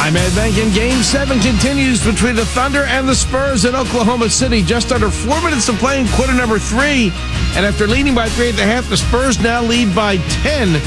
I'm Ed Benkin. Game 7 continues between the Thunder and the Spurs in Oklahoma City. Just under 4 minutes to play in quarter number 3. And after leading by 3 at the half, the Spurs now lead by 10,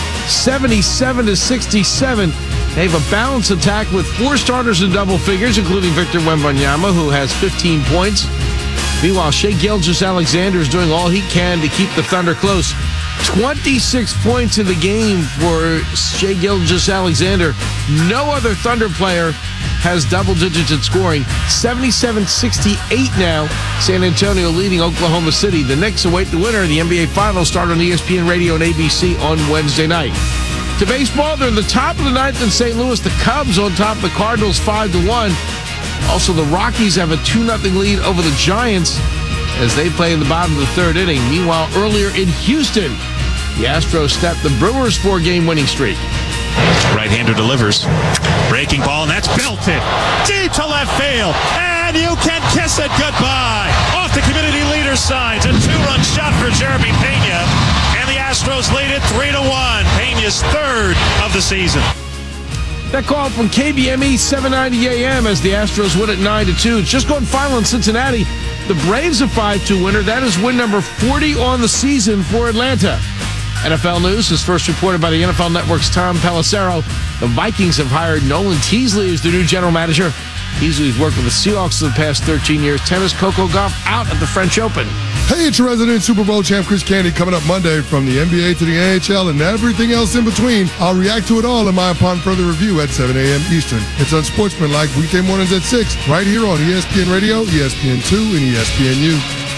77-67. They have a balanced attack with 4 starters in double figures, including Victor Wembanyama, who has 15 points. Meanwhile, Shai Gilgeous-Alexander is doing all he can to keep the Thunder close. 26 points in the game for Shai Gilgeous-Alexander. No other Thunder player has double digits in scoring. 77-68 now. San Antonio leading Oklahoma City. The Knicks await the winner of the NBA Finals, start on ESPN Radio and ABC on Wednesday night. To baseball, they're in the top of the ninth in St. Louis. The Cubs on top of the Cardinals 5-1. Also, the Rockies have a 2-0 lead over the Giants as they play in the bottom of the third inning. Meanwhile, earlier in Houston, the Astros stepped the Brewers' 4-game winning streak. Right-hander delivers. Breaking ball, and that's belted deep to left field. And you can kiss it goodbye. Off the community leader signs. A 2-run shot for Jeremy Pena. And the Astros lead it 3-1. Pena's third of the season. That call from KBME 790 AM as the Astros win at 9-2. It's just gone final in Cincinnati. The Braves a 5-2 winner. That is win number 40 on the season for Atlanta. NFL news is first reported by the NFL Network's Tom Pelissero. The Vikings have hired Nolan Teasley as their new general manager. Teasley's worked with the Seahawks for the past 13 years. Tennis, Coco Gauff out at the French Open. Hey, it's your resident Super Bowl champ Chris Candy coming up Monday from the NBA to the NHL and everything else in between. I'll react to it all in my Upon Further Review at 7 a.m. Eastern. It's Unsportsmanlike weekday mornings at 6 right here on ESPN Radio, ESPN2, and ESPNU.